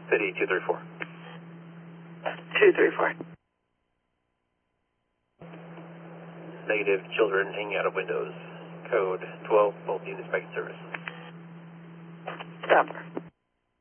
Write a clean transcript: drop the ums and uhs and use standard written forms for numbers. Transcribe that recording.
City 234. 234. Negative, children hanging out of windows. Code 12.